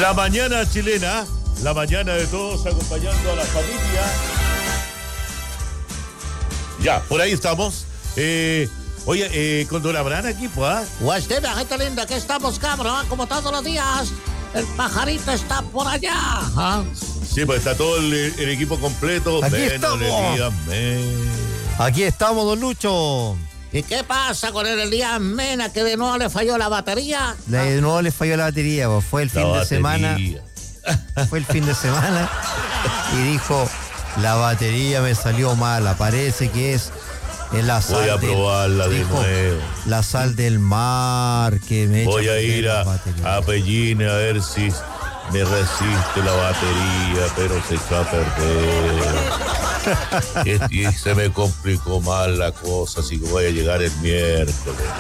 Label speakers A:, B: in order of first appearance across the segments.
A: La mañana chilena, la mañana de todos acompañando a la familia. Ya, por ahí estamos. Oye, con Don Abraham aquí, pues.
B: Guasteme, gente linda, aquí estamos, cabrón, como todos los días. El pajarito está por allá. ¿Ah?
A: Sí, pues está todo el equipo completo.
C: Aquí estamos. Aquí estamos, don Lucho.
B: ¿Y qué pasa con el Elías Mena, que de nuevo le falló la batería?
C: De nuevo le falló la batería, pues. Fue el fin de semana. Fue el fin de semana y dijo, la batería me salió mala, parece que es la sal.
A: Voy a probarla de nuevo.
C: La sal del mar que me echa.
A: Voy a ir a Pellín a ver si me resiste la batería, pero se echó a perder. y se me complicó mal la cosa, así que voy a llegar el miércoles.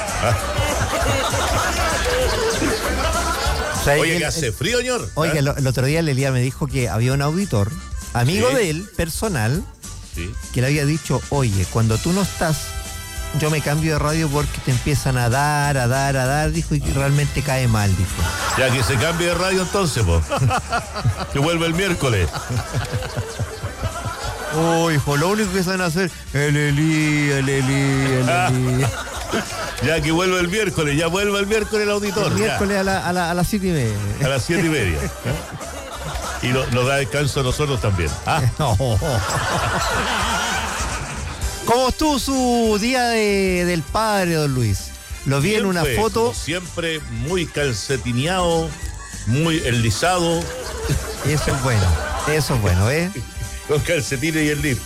C: O sea,
A: oye, que hace frío, señor.
C: Oiga, el otro día Lelia me dijo que había un auditor, amigo de él, personal, que le había dicho, oye, cuando tú no estás, yo me cambio de radio porque te empiezan a dar, dijo, y realmente cae mal, dijo.
A: Ya que se cambie de radio entonces, pues. Que vuelva el miércoles.
C: Uy, hijo, lo único que saben hacer, el Eli.
A: Ya que vuelva el miércoles, ya vuelva el miércoles el auditor.
C: El miércoles a las 7:30.
A: A las 7:30. Y nos da descanso a nosotros también.
C: ¿Cómo estuvo su día del padre, don Luis? Lo vi en una foto.
A: Siempre muy calcetineado, muy enlisado.
C: Eso es bueno, ¿eh?
A: Con calcetines y el slip.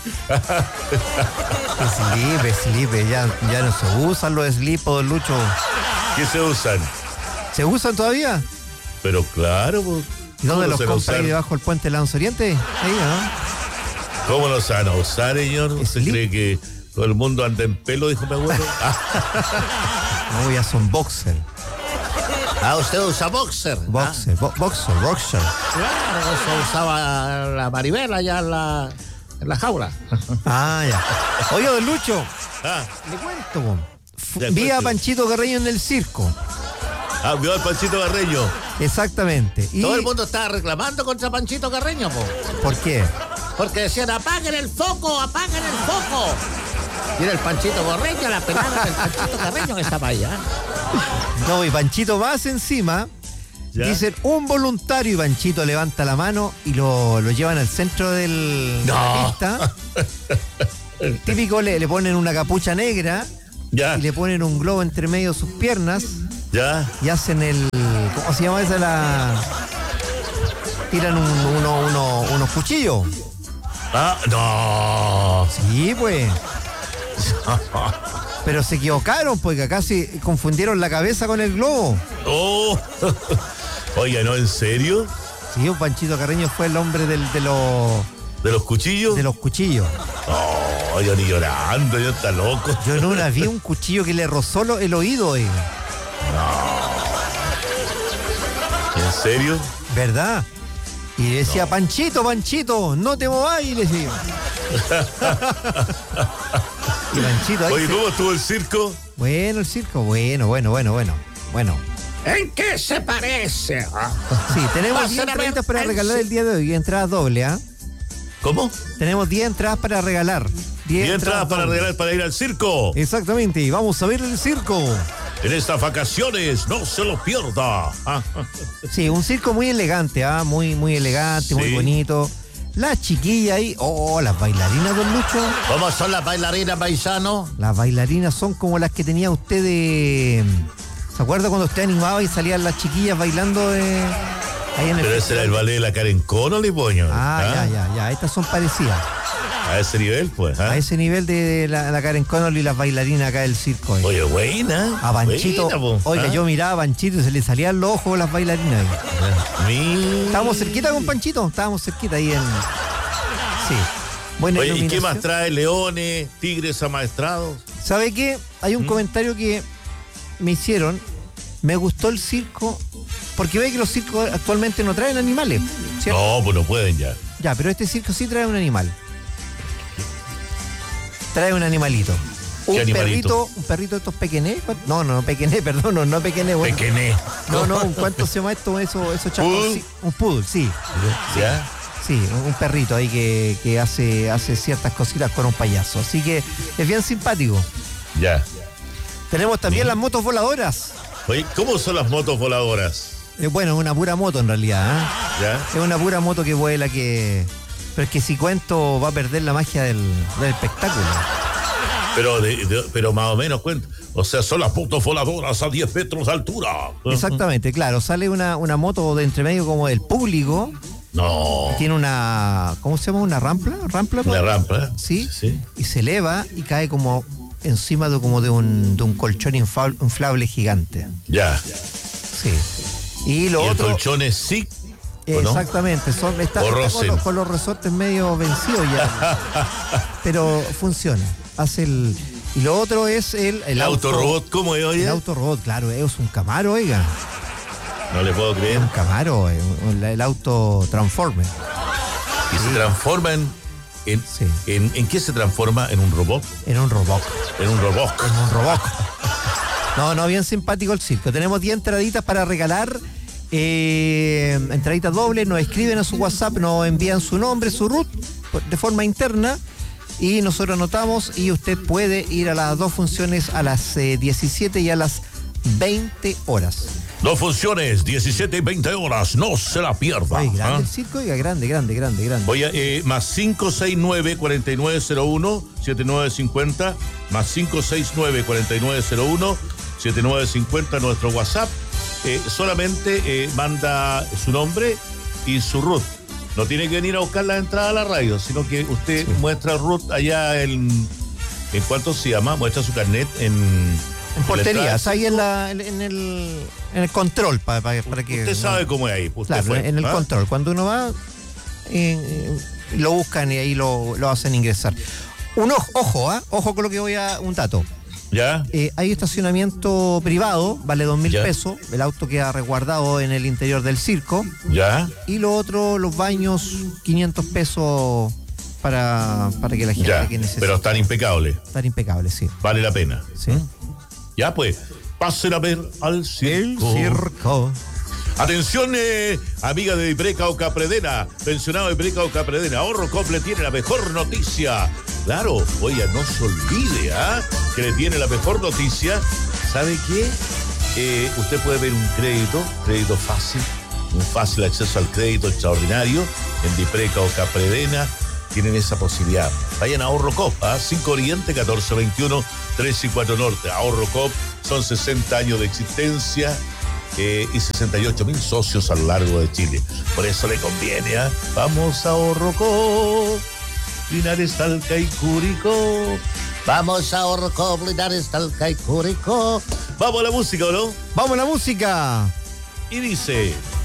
C: Slip, ya no se usan los slips, don Lucho.
A: ¿Qué se usan?
C: ¿Se usan todavía?
A: Pero claro.
C: ¿Y dónde los compra ahí debajo del puente Lanza Oriente? Ahí, ¿no?
A: ¿Cómo los van a usar, señor? ¿Usted cree que todo el mundo anda en pelo, dijo mi abuelo?
C: No, ya son boxer.
B: Usted usa boxer.
C: Boxer.
B: Claro, eso usaba la Maribela allá en la jaula.
C: Ya. Oye, don Lucho, le cuento, vi a Panchito Carreño en el circo.
A: Vio al Panchito Carreño.
C: Exactamente.
B: Todo el mundo estaba reclamando contra Panchito Carreño, po.
C: ¿Por qué?
B: Porque decían, apaguen el foco. Y era el Panchito Carreño, la pelada del Panchito Carreño que estaba allá.
C: No, y Panchito más encima, dicen un voluntario, y Panchito levanta la mano y lo llevan al centro de la pista. Típico, le ponen una capucha negra y le ponen un globo entre medio de sus piernas. Y hacen ¿cómo se llama esa? Tiran unos cuchillos.
A: No.
C: Sí, pues. Pero se equivocaron, porque acá se confundieron la cabeza con el globo.
A: Oiga, ¿no? ¿En serio?
C: Sí, Panchito Carreño fue el hombre ¿De
A: los cuchillos?
C: De los cuchillos.
A: Yo ni llorando, yo está loco.
C: Yo en una vi un cuchillo que le rozó el oído,
A: ¿En serio?
C: ¿Verdad? Y decía, Panchito, no te mováis, le decía. Y Panchito ahí.
A: Oye, ¿cómo estuvo el circo?
C: Bueno, el circo, bueno.
B: ¿En qué se parece?
C: Sí, tenemos 10 entradas para regalar el día de hoy, entradas doble,
A: ¿Cómo?
C: Tenemos 10 entradas para regalar.
A: 10 entradas para regalar para ir al circo.
C: Exactamente, vamos a ver el circo.
A: En estas vacaciones, no se lo pierda.
C: Sí, un circo muy elegante, muy elegante, muy bonito. Las chiquillas ahí, las bailarinas, don Lucho.
B: ¿Cómo son las bailarinas, paisano?
C: Las bailarinas son como las que tenía usted de... ¿Se acuerda cuando usted animaba y salían las chiquillas bailando ahí en el...
A: Pero ese era el ballet de la Karen Connolly, poño.
C: Ya, estas son parecidas.
A: A ese nivel, pues.
C: A ese nivel de la Karen Connolly y las bailarinas acá del circo.
A: Oye, buena.
C: A Panchito.
A: Buena,
C: yo miraba a Panchito y se le salían los ojos a las bailarinas. Estábamos cerquita con Panchito. Estábamos cerquita ahí en... Sí. Bueno,
A: oye, ¿y qué más trae? Leones, tigres amaestrados.
C: ¿Sabe qué? Hay un comentario que me hicieron. Me gustó el circo porque ve que los circos actualmente no traen animales, ¿cierto?
A: No, pues no pueden ya.
C: Ya, pero este circo sí trae un animal. Trae un animalito.
A: ¿Qué animalito?
C: Un perrito de estos pequeñés. No, pequeñé, perdón, no pequeñé. Bueno.
A: Pequené.
C: No, ¿cuánto se llama esto? Eso chacos. Sí, un poodle, sí.
A: ¿Ya?
C: Sí, un perrito ahí que hace ciertas cositas con un payaso. Así que es bien simpático.
A: Ya.
C: Tenemos también las motos voladoras.
A: Oye, ¿cómo son las motos voladoras?
C: Bueno, es una pura moto en realidad.
A: ¿Ya?
C: Es una pura moto que vuela pero es que si cuento va a perder la magia del espectáculo.
A: Pero más o menos cuento. O sea, son las motos voladoras a 10 metros de altura.
C: Exactamente, claro. Sale una moto de entre medio como del público.
A: No.
C: Tiene una, ¿cómo se llama? ¿Una rampa?
A: Una rampa.
C: Sí. Y se eleva y cae como encima de un colchón inflable gigante.
A: Ya.
C: Sí. Y lo
A: ¿Y
C: otro.
A: el colchón es SIC?
C: Exactamente, está con los resortes medio vencidos ya. Pero funciona. Y lo otro es el
A: autorobot, ¿cómo es, oye?
C: El autorobot, claro, es un Camaro, oiga.
A: No le puedo creer.
C: Es un Camaro, el auto Transformer.
A: ¿Y se transforma en qué se transforma? ¿En un robot?
C: En un robot.
A: En un robot.
C: No, bien simpático el circo. Tenemos 10 entraditas para regalar. Entraditas dobles, nos escriben a su WhatsApp, nos envían su nombre, su root de forma interna y nosotros anotamos y usted puede ir a las dos funciones a las 17 y a las 20 horas.
A: 2 funciones, 17 y 20 horas, no se la pierda.
C: Ay, grande el circo, oiga, grande.
A: Oye, más 569-4901-7950, más 569-4901-7950, nuestro WhatsApp. Solamente manda su nombre y su root. No tiene que venir a buscar la entrada a la radio, sino que usted muestra root allá en ¿cuánto se llama? Muestra su carnet en
C: porterías, ahí en el control para que.
A: Usted sabe cómo es ahí. Usted
C: claro,
A: fue,
C: en el control. Cuando uno va, lo buscan y ahí lo hacen ingresar. Ojo con lo que un dato.
A: ¿Ya?
C: Hay estacionamiento privado, vale 2.000 pesos. El auto queda resguardado en el interior del circo.
A: ¿Ya?
C: Y lo otro, los baños, 500 pesos para que la gente que necesite.
A: Pero están impecables.
C: Están impecables, sí.
A: Vale la pena.
C: Sí.
A: Ya pues, pasen a ver al circo.
C: El circo.
A: Atención, amiga de Ipreca o Capredena, pensionado de Ipreca o Capredena, Ahorro Cop le tiene la mejor noticia. Claro, oiga, no se olvide, que le tiene la mejor noticia. ¿Sabe qué? Usted puede ver un crédito fácil, un fácil acceso al crédito extraordinario en Ipreca o Capredena. Tienen esa posibilidad. Vayan a Ahorro Cop, 5 Oriente, 1421, 3 y 4 Norte. Ahorro Cop, son 60 años de existencia. Y 68.000 socios a lo largo de Chile. Por eso le conviene, Vamos a Ahorro Cop, Linares, Talca y Curicó.
B: Vamos a Ahorro Cop, Linares, Talca y Curicó.
A: Vamos a la música, ¿o no?
C: Vamos a la música.
A: Y dice...